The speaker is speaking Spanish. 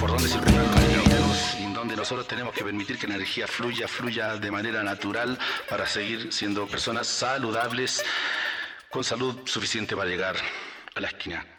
por dónde circulan los neutrinos y en donde nosotros tenemos que permitir que la energía fluya de manera natural para seguir siendo personas saludables con salud suficiente para llegar a la esquina.